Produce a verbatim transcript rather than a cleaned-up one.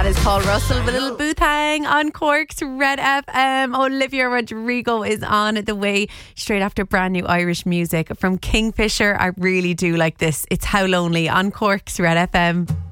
is Paul Russell with a little booth hang on Cork's Red F M. Olivia Rodrigo is on the way straight after brand new Irish music from Kingfisher. I really do like this. It's How Lonely on Cork's Red F M.